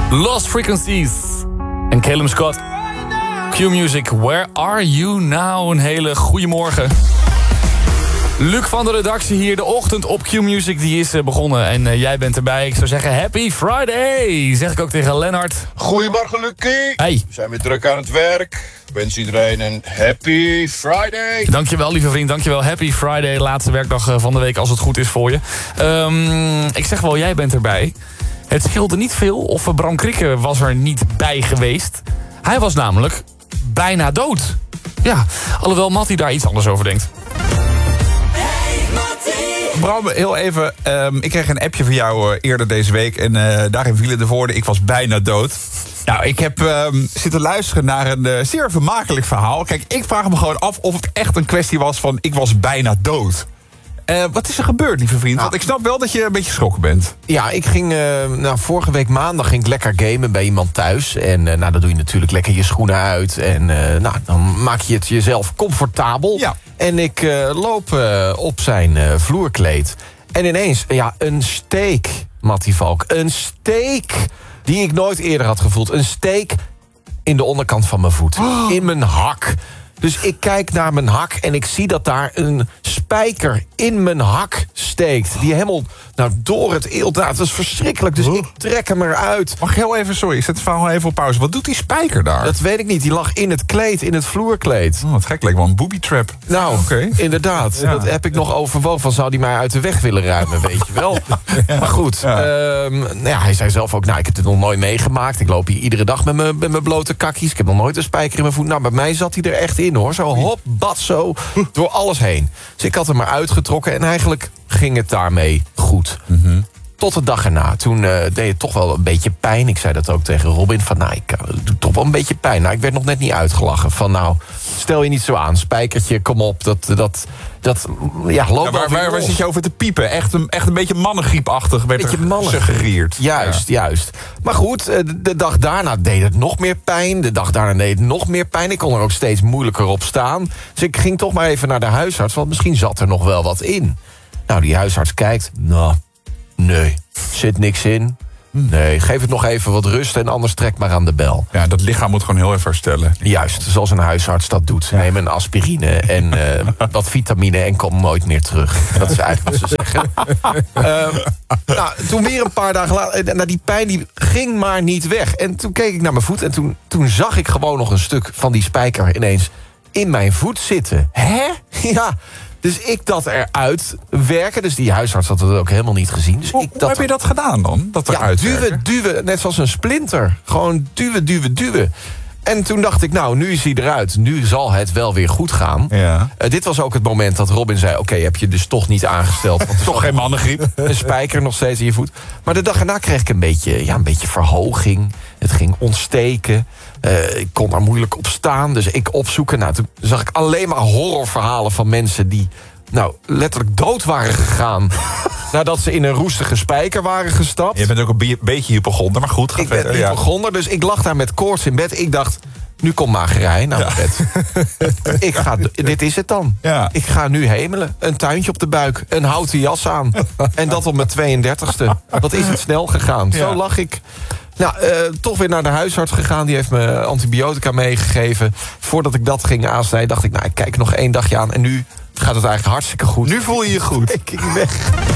Lost Frequencies en Calum Scott. Q-Music, Where Are You Now? Een hele goede morgen. Luc van de redactie hier, de ochtend op Q-Music, die is begonnen. En jij bent erbij. Ik zou zeggen, Happy Friday! Zeg ik ook tegen Lennart. Goedemorgen, Lucie. Hey. We zijn weer druk aan het werk. Ik wens iedereen een Happy Friday. Dankjewel, lieve vriend. Dankjewel. Happy Friday. Laatste werkdag van de week, als het goed is voor je. Ik zeg wel, jij bent erbij. Het scheelde niet veel of Bram Krikke was er niet bij geweest. Hij was namelijk bijna dood. Ja, alhoewel Mattie daar iets anders over denkt. Bram, heel even. Ik kreeg een appje van jou eerder deze week. En daarin vielen de woorden, ik was bijna dood. Nou, ik heb zitten luisteren naar een zeer vermakelijk verhaal. Kijk, ik vraag me gewoon af of het echt een kwestie was van, ik was bijna dood. Wat is er gebeurd, lieve vriend? Want ik snap wel dat je een beetje geschrokken bent. Ja, ik ging vorige week maandag ging ik lekker gamen bij iemand thuis. En dan doe je natuurlijk lekker je schoenen uit. En dan maak je het jezelf comfortabel. Ja. En ik loop op zijn vloerkleed. En ineens, een steek, Mattie Valk. Een steek die ik nooit eerder had gevoeld. Een steek in de onderkant van mijn voet. Oh. In mijn hak. Dus ik kijk naar mijn hak en ik zie dat daar een spijker in mijn hak steekt. Die helemaal door het eelt. Dat is verschrikkelijk, dus ik trek hem eruit. Mag ik heel even, sorry, ik zet het verhaal even op pauze. Wat doet die spijker daar? Dat weet ik niet, die lag in het kleed, in het vloerkleed. Wat gek, leek wel een booby trap. Nou, inderdaad. Ja. Dat heb ik nog overwogen. Van, zou die mij uit de weg willen ruimen, weet je wel. Ja. Maar goed, hij zei zelf ook, ik heb het nog nooit meegemaakt. Ik loop hier iedere dag met mijn blote kakkies. Ik heb nog nooit een spijker in mijn voet. Nou, bij mij zat hij er echt in, hoor. Zo hop, bad, zo, door alles heen. Dus ik had hem maar uitgetrokken en eigenlijk ging het daarmee goed. Mm-hmm. Tot de dag erna. Toen deed het toch wel een beetje pijn. Ik zei dat ook tegen Robin. Van, ik doe toch wel een beetje pijn. Ik werd nog net niet uitgelachen. Van, stel je niet zo aan. Spijkertje, kom op. Loopt waar zit je over te piepen? Echt een beetje mannengriepachtig werd er gesuggereerd. Juist. Maar goed, de dag daarna deed het nog meer pijn. De dag daarna deed het nog meer pijn. Ik kon er ook steeds moeilijker op staan. Dus ik ging toch maar even naar de huisarts. Want misschien zat er nog wel wat in. Nou, die huisarts kijkt. Nee, zit niks in. Nee, geef het nog even wat rust en anders trek maar aan de bel. Ja, dat lichaam moet gewoon heel even herstellen. Juist, zoals een huisarts dat doet. Neem een aspirine en wat vitamine en kom nooit meer terug. Dat is eigenlijk wat ze zeggen. Toen weer een paar dagen later, die pijn die ging maar niet weg. En toen keek ik naar mijn voet en toen zag ik gewoon nog een stuk van die spijker ineens in mijn voet zitten. Hè? Ja. Dus ik dat eruit werken. Dus die huisarts had het ook helemaal niet gezien. Dus hoe heb je dat gedaan dan? Dat eruit duwen. Net zoals een splinter. Gewoon duwen. En toen dacht ik, nu is hij eruit. Nu zal het wel weer goed gaan. Ja. Dit was ook het moment dat Robin zei, oké, heb je dus toch niet aangesteld. Want toch geen mannengriep. Een spijker nog steeds in je voet. Maar de dag erna kreeg ik een beetje verhoging. Het ging ontsteken. Ik kon daar moeilijk op staan. Dus ik opzoeken. Toen zag ik alleen maar horrorverhalen van mensen die letterlijk dood waren gegaan. Nadat ze in een roestige spijker waren gestapt. Je bent ook een beetje hypochonder, maar goed. Ik ben hypochonder, dus ik lag daar met koorts in bed. Ik dacht, nu komt magerij naar bed. Dit is het dan. Ja. Ik ga nu hemelen. Een tuintje op de buik. Een houten jas aan. En dat op mijn 32e. Wat is het snel gegaan. Zo lag ik. Toch weer naar de huisarts gegaan. Die heeft me antibiotica meegegeven. Voordat ik dat ging aansnijden, dacht ik, ik kijk nog 1 dagje aan. En nu gaat het eigenlijk hartstikke goed. Nu voel je je goed. Ik ging weg.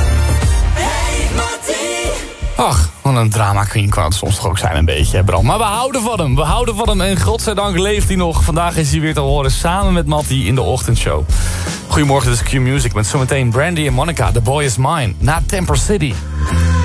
Ach, wat een drama queen kan het soms toch ook zijn een beetje, hè, Bram. Maar we houden van hem. En godzijdank leeft hij nog. Vandaag is hij weer te horen samen met Mattie in de ochtendshow. Goedemorgen, dit is Q-Music met zometeen Brandy en Monica. The Boy Is Mine. Na Temper City.